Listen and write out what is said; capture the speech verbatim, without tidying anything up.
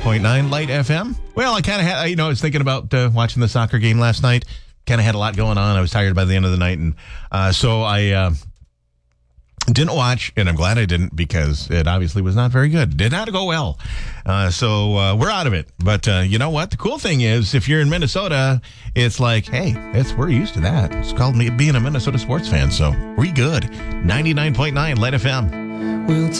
point nine Light F M. Well, I kind of had, you know, I was thinking about uh, watching the soccer game last night. Kind of had a lot going on. I was tired by the end of the night. And uh, so I uh, didn't watch, and I'm glad I didn't because it obviously was not very good. Did not go well. Uh, so uh, we're out of it. But uh, you know what? The cool thing is, if you're in Minnesota, it's like, hey, it's we're used to that. It's called me being a Minnesota sports fan. So we good. ninety-nine point nine Light F M. We'll